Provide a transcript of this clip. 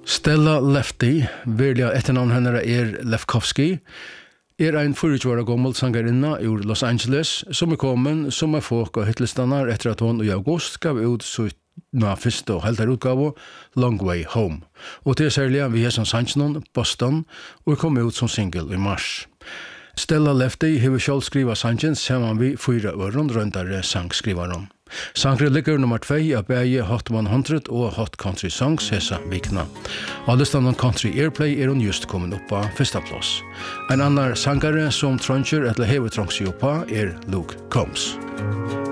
Stella Lefty, verliga etternamn henne Lefkowski, en 24 gammel sangarinna ur Los Angeles som kommen som folk og hitlistanar etter at hon i august gav ut sitt første og heldare utgave Long Way Home. Og til særlig vi som sangen Boston og kom ut som single i mars. Stella Lefty har selv skrivet sangen sammen vi 4 øren røndare sangskrivaren. Sangre ligger nummer 2 av begge Hot 100 og Hot Country Songs hesa vikna. Og listan om Country Airplay hun just kommet opp på første plass. En annan sangare som trønger eller hever trønger seg opp på Luke Combs.